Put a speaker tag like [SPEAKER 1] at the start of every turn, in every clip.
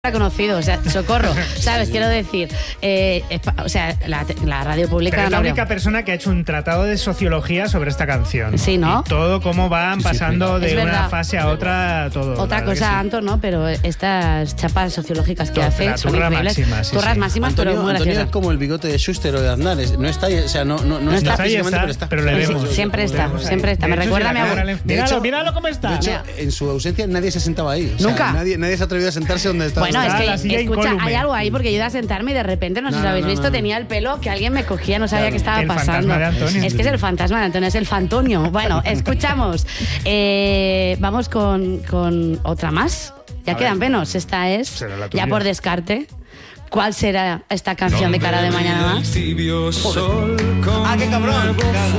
[SPEAKER 1] conocido, o sea, socorro, ¿sabes? Quiero decir, o sea, la radio pública...
[SPEAKER 2] Pero es la única persona que ha hecho un tratado de sociología sobre esta canción.
[SPEAKER 1] Sí, ¿no?
[SPEAKER 2] Y todo cómo van pasando de una fase a otra, todo.
[SPEAKER 1] Otra cosa, Anto, ¿no? Pero estas chapas sociológicas que hace son increíbles. Turras máximas,
[SPEAKER 3] Antonio,
[SPEAKER 1] pero muy graciosas.
[SPEAKER 3] Antonio es como el bigote de Schuster o de Aznar. No está, o sea, no está físicamente, pero está.
[SPEAKER 2] Pero le vemos.
[SPEAKER 1] Siempre está. Me recuerda a mi abuelo.
[SPEAKER 2] Míralo cómo está.
[SPEAKER 3] De hecho, en su ausencia nadie se sentaba ahí. O sea,
[SPEAKER 1] Nunca.
[SPEAKER 3] Nadie se ha atrevido a sentarse donde está.
[SPEAKER 1] Bueno, es que, escucha, hay algo ahí porque yo iba a sentarme y de repente, no sé si lo habéis visto, tenía el pelo que alguien me cogía, no sabía qué estaba pasando. Es que es el fantasma de Antonio, es el fantonio. Bueno, escuchamos. Vamos con otra más. Ya quedan menos. Esta es, ya por descarte. ¿Cuál será esta canción de Cara de Mañana Más?
[SPEAKER 3] ¡Ah, qué cabrón!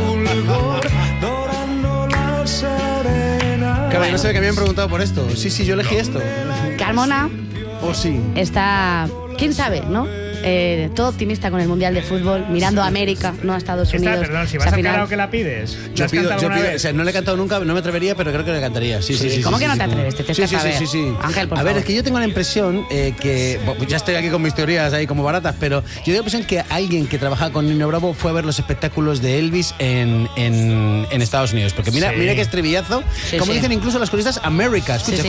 [SPEAKER 3] Claro, no sé que me habían preguntado por esto. Sí, yo elegí esto.
[SPEAKER 1] Carmona.
[SPEAKER 3] Oh, sí.
[SPEAKER 1] Está, quién sabe, ¿no? Todo optimista con el Mundial de Fútbol, mirando a América, no a Estados Unidos.
[SPEAKER 2] Perdón, si vas al karaoke la pides.
[SPEAKER 3] Yo pido, o sea, no le he cantado nunca, no me atrevería, pero creo que le cantaría. Sí.
[SPEAKER 1] ¿Cómo que no te atreves?
[SPEAKER 3] Sí.
[SPEAKER 1] Ángel, por favor.
[SPEAKER 3] A ver, es que yo tengo la impresión que, ya estoy aquí con mis teorías ahí como baratas, pero yo tengo la impresión que alguien que trabajaba con Nino Bravo fue a ver los espectáculos de Elvis en Estados Unidos. Porque mira qué estribillazo, como dicen incluso las coristas, America. Escucha.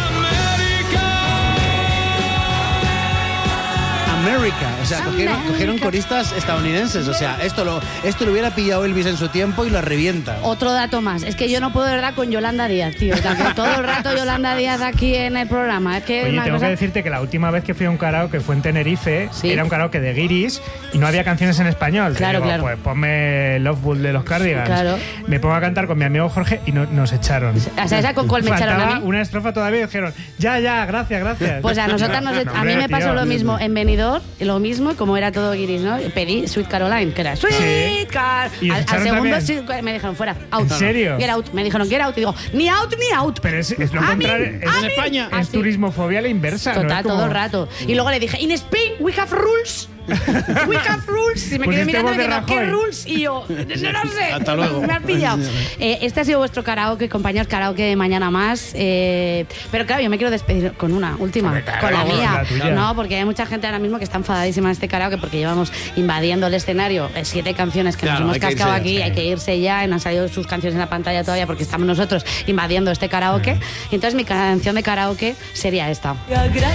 [SPEAKER 3] America, o sea, cogieron coristas estadounidenses, o sea, esto lo hubiera pillado Elvis en su tiempo y lo revienta.
[SPEAKER 1] Otro dato más, es que yo no puedo de verdad con Yolanda Díaz, tío, todo el rato Yolanda Díaz aquí en el programa. Es que
[SPEAKER 2] oye, tengo que decirte que la última vez que fui a un karaoke fue en Tenerife, era un karaoke de guiris y no había canciones en español.
[SPEAKER 1] Claro.
[SPEAKER 2] Pues ponme Love Bull de los Cardigans.
[SPEAKER 1] Claro.
[SPEAKER 2] Me pongo a cantar con mi amigo Jorge y nos echaron.
[SPEAKER 1] O sea, ¿esa con cuál me echaron a mí?
[SPEAKER 2] Una estrofa todavía y dijeron, ya, gracias.
[SPEAKER 1] Pues a nosotras a mí me pasó lo mismo en Benidorm, lo mismo, como era todo guiris, ¿no? Pedí Sweet Caroline, que era Sweet Caroline. Al segundo me dijeron fuera, out.
[SPEAKER 2] ¿En serio?
[SPEAKER 1] Get out. Me dijeron get out y digo, ni out.
[SPEAKER 2] Pero es lo contrario. En
[SPEAKER 3] España.
[SPEAKER 2] Es turismofobia a la inversa.
[SPEAKER 1] Total,
[SPEAKER 2] ¿no?
[SPEAKER 1] todo el rato. Y luego le dije, in Spain we have rules. We have rules. Y me quedé mirando y me digo, ¿qué rules? Y yo, no sé.
[SPEAKER 3] Hasta luego.
[SPEAKER 1] Me has pillado. Este ha sido vuestro karaoke, compañeros, karaoke de Mañana Más. Pero claro, yo me quiero despedir con una última, con la mía. No, porque hay mucha gente ahora mismo que está enfadadísima en este karaoke porque llevamos invadiendo el escenario 7 canciones que nos hemos cascado aquí. Hay que irse ya. Y no han salido sus canciones en la pantalla todavía porque estamos nosotros invadiendo este karaoke. Y entonces mi canción de karaoke sería esta.